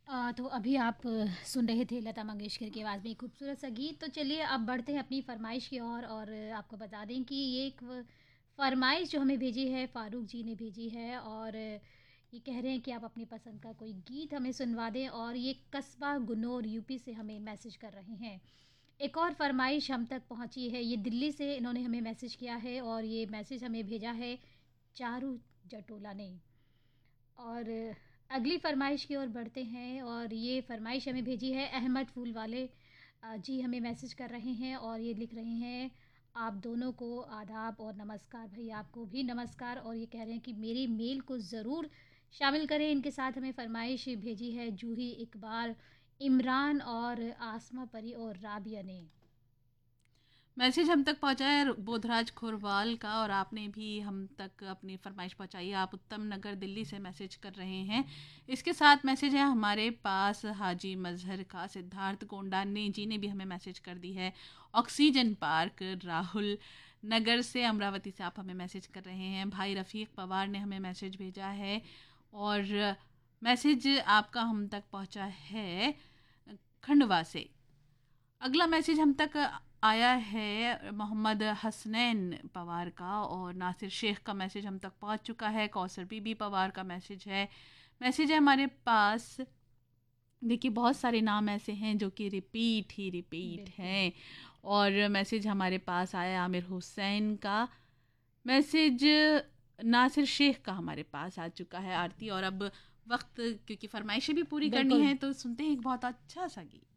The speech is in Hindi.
तो अभी आप सुन रहे थे लता मंगेशकर की आवाज़ में एक खूबसूरत सा गीत। तो चलिए अब बढ़ते हैं अपनी फ़रमाइश की ओर और आपको बता दें कि ये एक फ़रमाइश जो हमें भेजी है फ़ारूक जी ने भेजी है और ये कह रहे हैं कि आप अपनी पसंद का कोई गीत हमें सुनवा दें और ये कस्बा गुन्नौर यूपी से हमें मैसेज कर रहे हैं। एक और फ़रमाइश हम तक पहुंची है, ये दिल्ली से इन्होंने हमें मैसेज किया है और ये मैसेज हमें भेजा है चारू जटोला ने। और अगली फ़रमाइश की ओर बढ़ते हैं और ये फ़रमाइश हमें भेजी है अहमद फूल वाले जी हमें मैसेज कर रहे हैं और ये लिख रहे हैं आप दोनों को आदाब और नमस्कार। भाई आपको भी नमस्कार और ये कह रहे हैं कि मेरी मेल को ज़रूर शामिल करें। इनके साथ हमें फ़रमाइश भेजी है जूही इकबाल, इमरान और आसमा परी और राबिया ने। मैसेज हम तक पहुंचा है बोधराज खोरवाल का और आपने भी हम तक अपनी फरमाइश पहुंचाई है। आप उत्तम नगर दिल्ली से मैसेज कर रहे हैं। इसके साथ मैसेज है हमारे पास हाजी मजहर का। सिद्धार्थ गोंडानी जी ने भी हमें मैसेज कर दी है। ऑक्सीजन पार्क राहुल नगर से अमरावती से आप हमें मैसेज कर रहे हैं। भाई रफ़ीक पवार ने हमें मैसेज भेजा है और मैसेज आपका हम तक पहुंचा है खंडवा से। अगला मैसेज हम तक आया है मोहम्मद हसनैन पवार का और नासिर शेख का मैसेज हम तक पहुंच चुका है। कौसर बीबी पवार का मैसेज है हमारे पास। देखिए बहुत सारे नाम ऐसे हैं जो कि रिपीट ही रिपीट बिल्कुल। हैं। और मैसेज हमारे पास आया आमिर हुसैन का मैसेज। नासिर शेख का हमारे पास आ चुका है आरती। और अब वक्त क्योंकि फरमाइशें भी पूरी करनी बिल्कुल। है तो सुनते हैं एक बहुत अच्छा सा गीत।